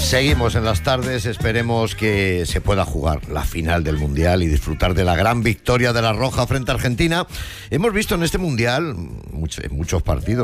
Seguimos en las tardes, esperemos que se pueda jugar la final del Mundial y disfrutar de la gran victoria de la Roja frente a Argentina. Hemos visto en este Mundial muchos partidos